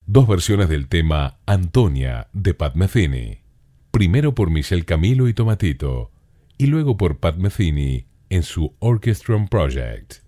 Dos versiones del tema Antonia de Pat Metheny, primero por Michel Camilo y Tomatito, y luego por Pat Metheny en su Orchestron Project.